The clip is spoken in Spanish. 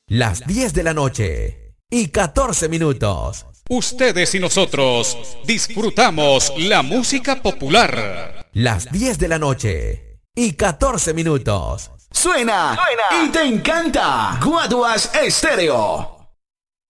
Las 10 de la noche y 14 minutos. Ustedes y nosotros disfrutamos la música popular. Las 10 de la noche y 14 minutos. Suena y te encanta. Guaduas Estéreo.